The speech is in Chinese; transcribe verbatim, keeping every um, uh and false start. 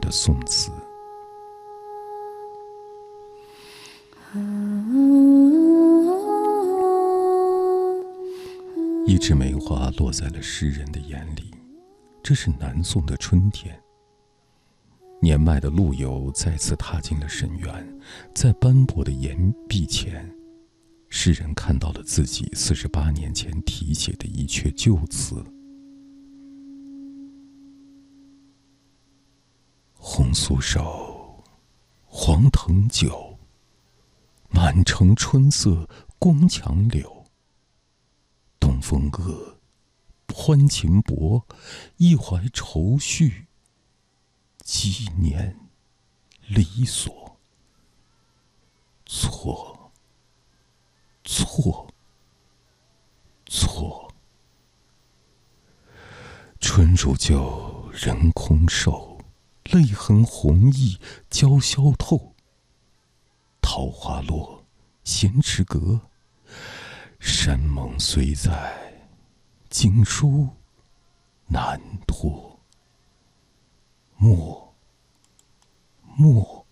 的宋词。一枝梅花落在了诗人的眼里，这是南宋的春天。年迈的陆游再次踏进了深渊，在斑驳的岩壁前，诗人看到了自己四十八年前题写的一阙旧词。红酥手，黄藤酒，满城春色宫墙柳。东风恶，欢情薄，一怀愁绪，积年离索。错，错，错。春如旧，人空瘦，泪痕红浥鲛绡透。桃花落，闲池阁，山盟虽在，经书难托。莫，莫。